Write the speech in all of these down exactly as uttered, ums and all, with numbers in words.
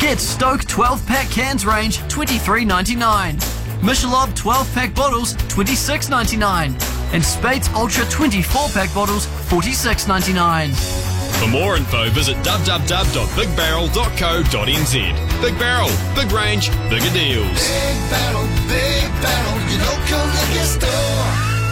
Get Stoke twelve-pack cans range twenty-three ninety-nine. Michelob twelve-pack bottles twenty-six ninety-nine. And Spates Ultra twenty-four-pack bottles forty-six ninety-nine. For more info, visit w w w dot big barrel dot co dot n z. Big Barrel, big range, bigger deals. Big Barrel, Big Barrel, your local liquor store.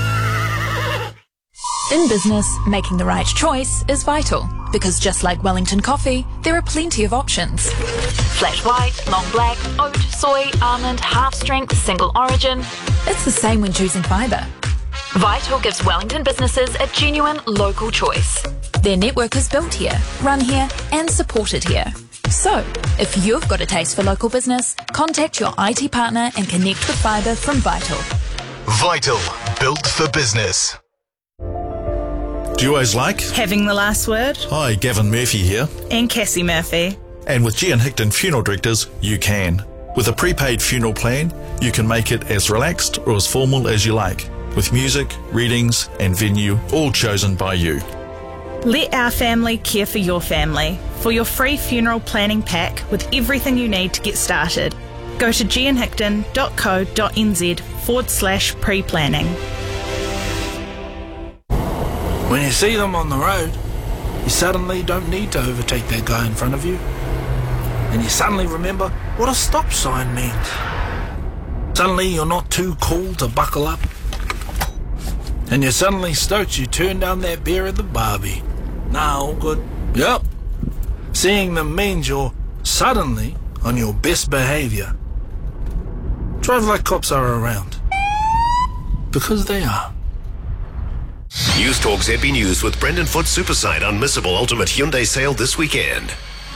In business, making the right choice is vital, because just like Wellington coffee, there are plenty of options. Flat white, long black, oat, soy, almond, half strength, single origin. It's the same when choosing fibre. Vital gives Wellington businesses a genuine local choice. Their network is built here, run here, and supported here. So, if you've got a taste for local business, contact your I T partner and connect with fibre from Vital. Vital, built for business. Do you always like? Having the last word. Hi, Gavin Murphy here. And Cassie Murphy. And with G and Hickton Funeral Directors, you can. With a prepaid funeral plan, you can make it as relaxed or as formal as you like, with music, readings, and venue all chosen by you. Let our family care for your family. For your free funeral planning pack with everything you need to get started, go to g n hickton dot co dot n z forward slash pre-planning. When you see them on the road, you suddenly don't need to overtake that guy in front of you. And you suddenly remember what a stop sign means. Suddenly you're not too cool to buckle up. And you're suddenly stoked you turned down that beer at the Barbie. Nah, all good. Yep. Seeing them means you're suddenly on your best behaviour. Drive like cops are around. Because they are. News Talk Z B News with Brendan Foot Superside Unmissable Ultimate Hyundai sale this weekend.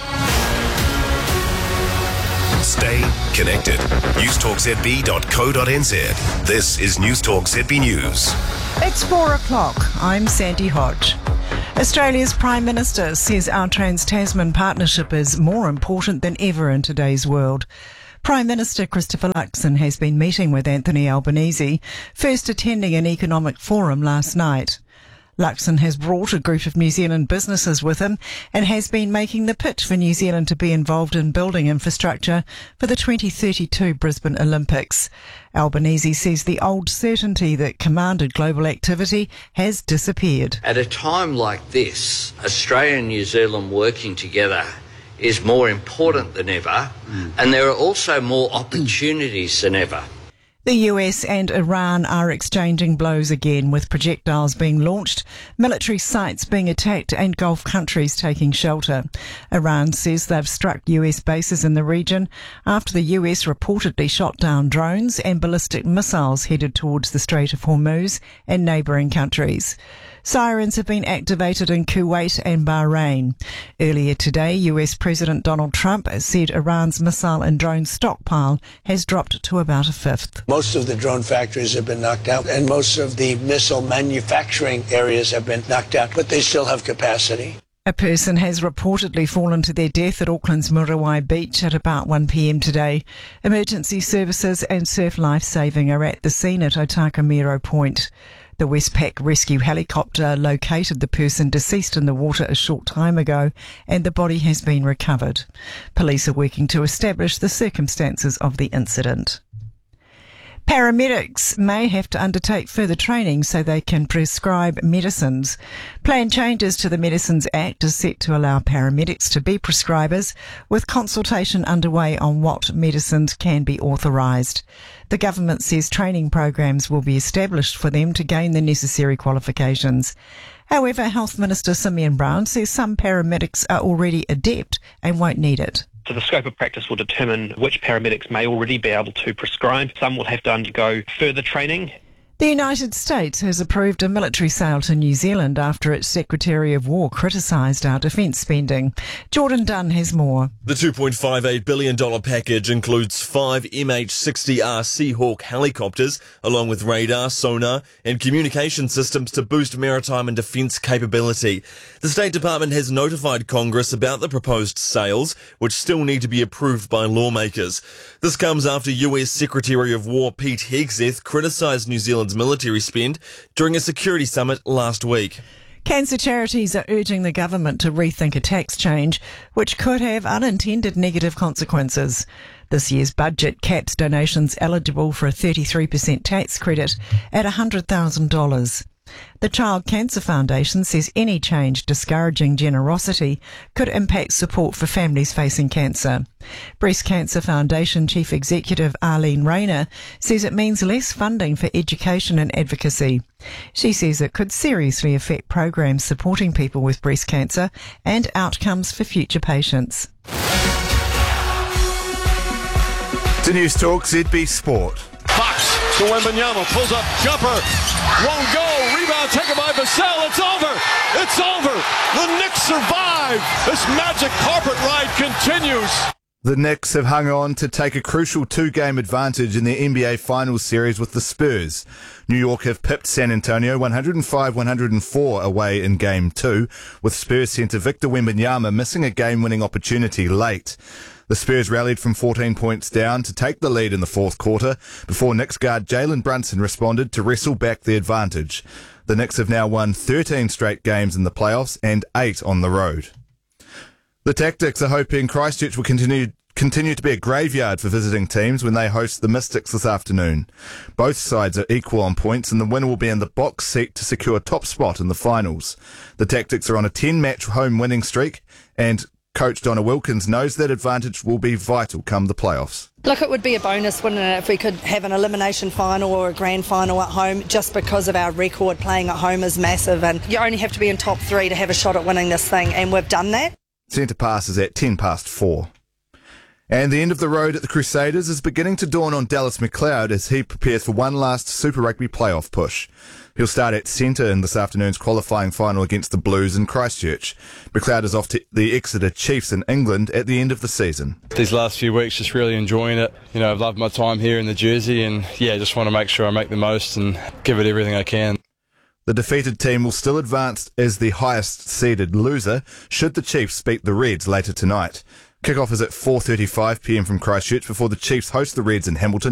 Stay connected. news talk z b dot co dot n z. This is News Talk Z B News. It's four o'clock. I'm Sandy Hodge. Australia's Prime Minister says our Trans-Tasman partnership is more important than ever in today's world. Prime Minister Christopher Luxon has been meeting with Anthony Albanese, first attending an economic forum last night. Luxon has brought a group of New Zealand businesses with him and has been making the pitch for New Zealand to be involved in building infrastructure for the twenty thirty-two Brisbane Olympics. Albanese says the old certainty that commanded global activity has disappeared. At a time like this, Australia and New Zealand working together is more important than ever, mm. and there are also more opportunities than ever. The U S and Iran are exchanging blows again, with projectiles being launched, military sites being attacked and Gulf countries taking shelter. Iran says they've struck U S bases in the region after the U S reportedly shot down drones and ballistic missiles headed towards the Strait of Hormuz and neighbouring countries. Sirens have been activated in Kuwait and Bahrain. Earlier today, U S President Donald Trump said Iran's missile and drone stockpile has dropped to about a fifth. Most of the drone factories have been knocked out, and most of the missile manufacturing areas have been knocked out, but they still have capacity. A person has reportedly fallen to their death at Auckland's Muriwai Beach at about one p m today. Emergency services and surf lifesaving are at the scene at Otakamiro Point. The Westpac rescue helicopter located the person deceased in the water a short time ago, and the body has been recovered. Police are working to establish the circumstances of the incident. Paramedics may have to undertake further training so they can prescribe medicines. Planned changes to the Medicines Act is set to allow paramedics to be prescribers, with consultation underway on what medicines can be authorised. The government says training programs will be established for them to gain the necessary qualifications. However, Health Minister Simeon Brown says some paramedics are already adept and won't need it. So the scope of practice will determine which paramedics may already be able to prescribe. Some will have to undergo further training. The United States has approved a military sale to New Zealand after its Secretary of War criticised our defence spending. Jordan Dunn has more. The two point five eight billion dollars package includes five M H sixty R Seahawk helicopters, along with radar, sonar and communication systems to boost maritime and defence capability. The State Department has notified Congress about the proposed sales, which still need to be approved by lawmakers. This comes after U S Secretary of War Pete Hegseth criticised New Zealand's military spend during a security summit last week. Cancer charities are urging the government to rethink a tax change, which could have unintended negative consequences. This year's budget caps donations eligible for a thirty-three percent tax credit at one hundred thousand dollars. The Child Cancer Foundation says any change discouraging generosity could impact support for families facing cancer. Breast Cancer Foundation Chief Executive Arlene Rayner says it means less funding for education and advocacy. She says it could seriously affect programs supporting people with breast cancer and outcomes for future patients. To News Talk Z B Sport. Fox to Wembanyama, pulls up, jumper, won't go, rebound taken by Vassell, it's over, it's over, the Knicks survive, this magic carpet ride continues. The Knicks have hung on to take a crucial two-game advantage in the N B A Finals series with the Spurs. New York have pipped San Antonio one oh five to one oh four away in Game two, with Spurs centre Victor Wembanyama missing a game-winning opportunity late. The Spurs rallied from fourteen points down to take the lead in the fourth quarter before Knicks guard Jalen Brunson responded to wrestle back the advantage. The Knicks have now won thirteen straight games in the playoffs and eight on the road. The Tactics are hoping Christchurch will continue continue to be a graveyard for visiting teams when they host the Mystics this afternoon. Both sides are equal on points and the winner will be in the box seat to secure top spot in the finals. The Tactics are on a ten-match home winning streak and Coach Donna Wilkins knows that advantage will be vital come the playoffs. Look, it would be a bonus, wouldn't it, if we could have an elimination final or a grand final at home, just because of our record. Playing at home is massive and you only have to be in top three to have a shot at winning this thing, and we've done that. Centre pass is at ten past four. And the end of the road at the Crusaders is beginning to dawn on Dallas McLeod as he prepares for one last Super Rugby playoff push. He'll start at centre in this afternoon's qualifying final against the Blues in Christchurch. McLeod is off to the Exeter Chiefs in England at the end of the season. These last few weeks, just really enjoying it. You know, I've loved my time here in the jersey and, yeah, just want to make sure I make the most and give it everything I can. The defeated team will still advance as the highest-seeded loser should the Chiefs beat the Reds later tonight. Kickoff is at four thirty-five p m from Christchurch before the Chiefs host the Reds in Hamilton.